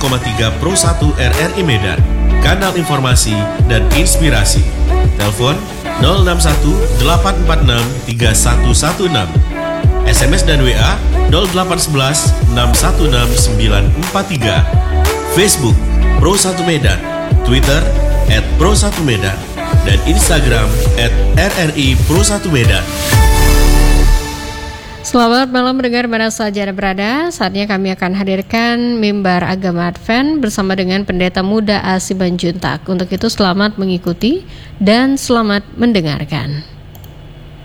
101,3 Pro 1 RRI Medan, kanal informasi dan inspirasi. Telepon 061 846 3116. SMS dan WA 0811 616 943. Facebook Pro 1 Medan, Twitter @Pro1Medan, dan Instagram @RRI Pro 1 Medan. Selamat malam mendengar mana saja Anda berada. Saatnya kami akan hadirkan mimbar agama Advent bersama dengan Pendeta Muda Asiman Juntak. Untuk itu selamat mengikuti dan selamat mendengarkan.